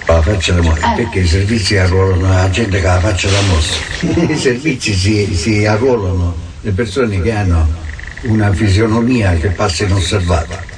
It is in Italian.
La faccia da morte, perché i servizi arruolano la gente che ha la faccia da mossa. I servizi si arruolano le persone che hanno una fisionomia che passa inosservata.